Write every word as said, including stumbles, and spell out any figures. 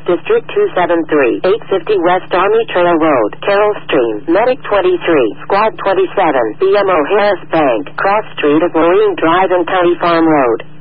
District two seven three, eight fifty West Army Trail Road, Carroll Stream, Medic twenty-three, Squad twenty-seven, B M O Harris Bank, Cross Street of Marine Drive and County Farm Road.